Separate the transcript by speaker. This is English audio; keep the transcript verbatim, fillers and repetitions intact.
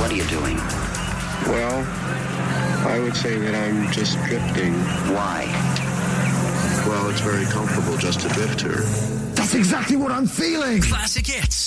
Speaker 1: What are you doing?
Speaker 2: Well, I would say that I'm just drifting.
Speaker 1: Why?
Speaker 2: Well, it's very comfortable just to drift here.
Speaker 3: That's exactly what I'm feeling.
Speaker 4: Classic hits.